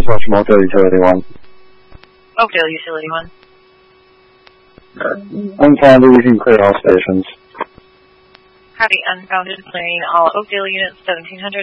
dispatch from Oakdale Utility 1. Oakdale Utility 1. Unfounded, you can clear all stations. Copy, unfounded, clearing all Oakdale units 1700